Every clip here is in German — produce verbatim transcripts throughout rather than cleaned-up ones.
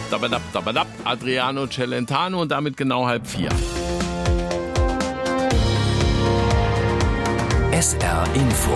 dabadab, dabadab, Adriano Celentano und damit genau halb vier. S R Info.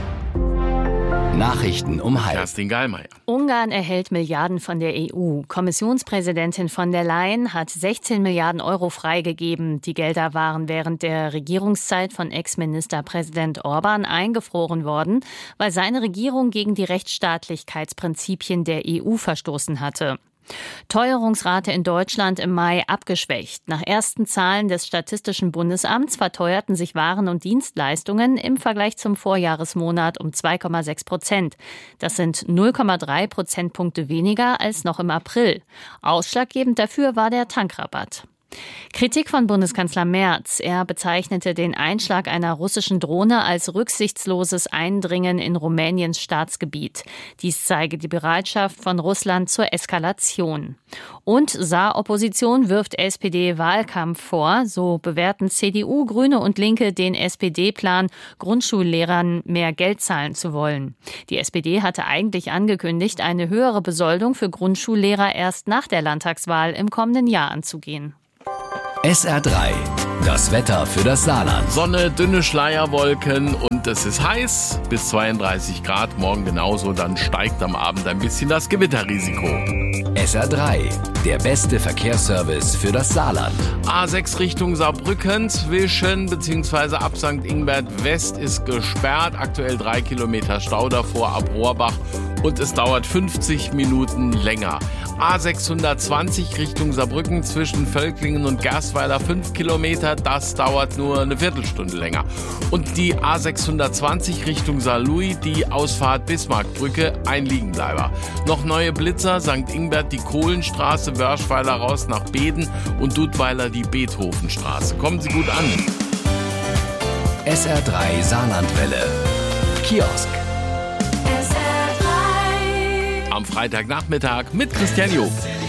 Nachrichten um halb. Kerstin Geilmeier. Ungarn erhält Milliarden von der E U. Kommissionspräsidentin von der Leyen hat sechzehn Milliarden Euro freigegeben. Die Gelder waren während der Regierungszeit von Ex-Ministerpräsident Orban eingefroren worden, weil seine Regierung gegen die Rechtsstaatlichkeitsprinzipien der E U verstoßen hatte. Teuerungsrate in Deutschland im Mai abgeschwächt. Nach ersten Zahlen des Statistischen Bundesamts verteuerten sich Waren und Dienstleistungen im Vergleich zum Vorjahresmonat um zwei Komma sechs Prozent. Das sind null Komma drei Prozentpunkte weniger als noch im April. Ausschlaggebend dafür war der Tankrabatt. Kritik von Bundeskanzler Merz. Er bezeichnete den Einschlag einer russischen Drohne als rücksichtsloses Eindringen in Rumäniens Staatsgebiet. Dies zeige die Bereitschaft von Russland zur Eskalation. Und Saar-Opposition wirft S P D-Wahlkampf vor. So bewerten C D U, Grüne und Linke den S P D-Plan, Grundschullehrern mehr Geld zahlen zu wollen. Die S P D hatte eigentlich angekündigt, eine höhere Besoldung für Grundschullehrer erst nach der Landtagswahl im kommenden Jahr anzugehen. S R drei. Das Wetter für das Saarland. Sonne, dünne Schleierwolken und es ist heiß, bis zweiunddreißig Grad, morgen genauso, dann steigt am Abend ein bisschen das Gewitterrisiko. S R drei, der beste Verkehrsservice für das Saarland. A sechs Richtung Saarbrücken zwischen bzw. ab Sankt Ingbert West ist gesperrt, aktuell drei Kilometer Stau davor ab Rohrbach und es dauert fünfzig Minuten länger. A sechshundertzwanzig Richtung Saarbrücken zwischen Völklingen und Gerstweiler fünf Kilometer, das dauert nur eine Viertelstunde länger. Und die A sechshundertzwanzig Richtung Saarlouis, die Ausfahrt Bismarckbrücke, ein Liegenbleiber. Noch neue Blitzer, Sankt Ingbert die Kohlenstraße, Wörschweiler raus nach Beden und Dudweiler die Beethovenstraße. Kommen Sie gut an. S R drei Saarlandwelle. Kiosk. Am Freitagnachmittag mit Christian Job.